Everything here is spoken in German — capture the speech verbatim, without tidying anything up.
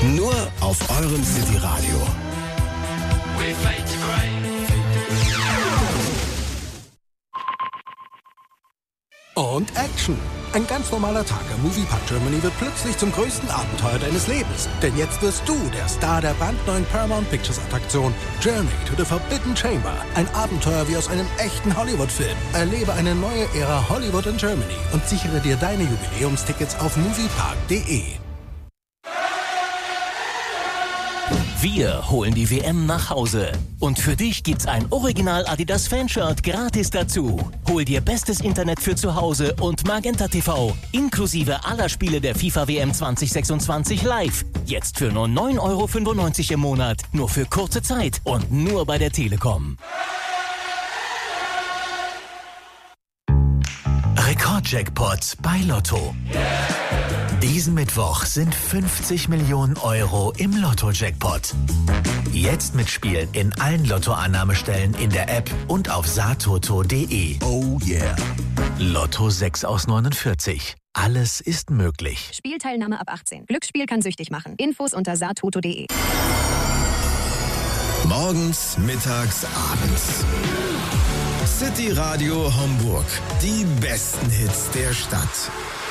Nur auf eurem City Radio. Und Action! Ein ganz normaler Tag am Moviepark Germany wird plötzlich zum größten Abenteuer deines Lebens. Denn jetzt wirst du der Star der brandneuen Paramount Pictures Attraktion Journey to the Forbidden Chamber. Ein Abenteuer wie aus einem echten Hollywood-Film. Erlebe eine neue Ära Hollywood in Germany und sichere dir deine Jubiläumstickets auf moviepark punkt de. Wir holen die W M nach Hause. Und für dich gibt's ein Original Adidas Fanshirt gratis dazu. Hol dir bestes Internet für zu Hause und Magenta T V. Inklusive aller Spiele der FIFA W M zwanzig sechsundzwanzig live. Jetzt für nur neun Euro fünfundneunzig im Monat. Nur für kurze Zeit und nur bei der Telekom. Rekordjackpot bei Lotto. Diesen Mittwoch sind fünfzig Millionen Euro im Lotto-Jackpot. Jetzt mitspielen in allen Lottoannahmestellen in der App und auf satoto punkt de. Oh yeah. Lotto sechs aus neunundvierzig. Alles ist möglich. Spielteilnahme ab achtzehn. Glücksspiel kann süchtig machen. Infos unter satoto punkt de. Morgens, mittags, abends. City Radio Homburg. Die besten Hits der Stadt.